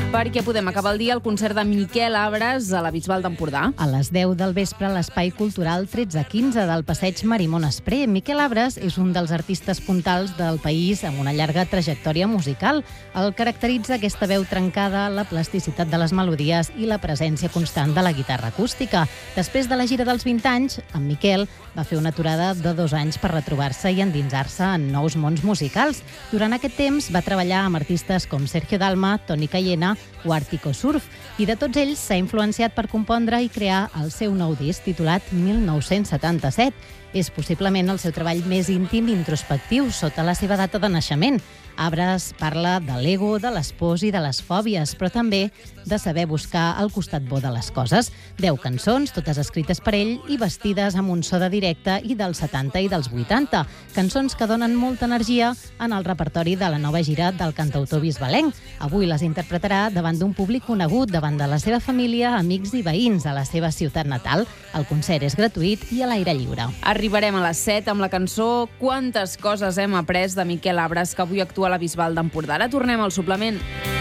perquè podem acabar el dia al concert de Miquel Abres a la Bisbal d'Empordà. A les 10 del vespre, a l'Espai Cultural 1315 del Passeig Marimon Espré. Miquel Abres és un dels artistes puntals del país amb una llarga trajectòria musical. El caracteritza aquesta veu trencada, la plasticitat de les melodies i la presència constant de la guitarra acústica. Després de la gira dels 20 anys, en Miquel va fer una aturada de 2 anys per retrobar-se i endinsar-se en nous mons musicals. Durant aquest temps va treballar amb artistes com Sergio Dalma, Toni Cayena o Artico Surf, i de tots ells s'ha influenciat per compondre i crear el seu nou disc titulat 1977. És possiblement el seu treball més íntim i introspectiu sota la seva data de naixement. Abres parla de l'ego, de les pors i de les fòbies, però també de saber buscar el costat bo de les coses. 10 cançons, totes escrites per ell i vestides amb un so de directe i dels 70 i dels 80. Cançons que donen molta energia en el repertori de la nova gira del cantautor bisbalenc. Avui les interpretarà davant d'un públic conegut, davant de la seva família, amics i veïns a la seva ciutat natal. El concert és gratuït i a l'aire lliure. Arribarem a les 7 amb la cançó Quantes coses hem après de Miquel Abres, que avui actua a la Bisbal d'Empordà. Ara tornem al suplement.